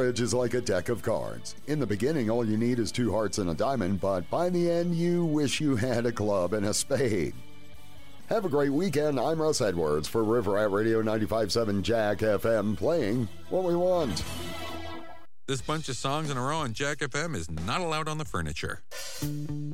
Bridge is like a deck of cards. In the beginning, all you need is 2 hearts and a diamond, but by the end, you wish you had a club and a spade. Have a great weekend. I'm Russ Edwards for River Rat Radio 95.7 Jack FM, playing what we want. This bunch of songs in a row on Jack FM is not allowed on the furniture.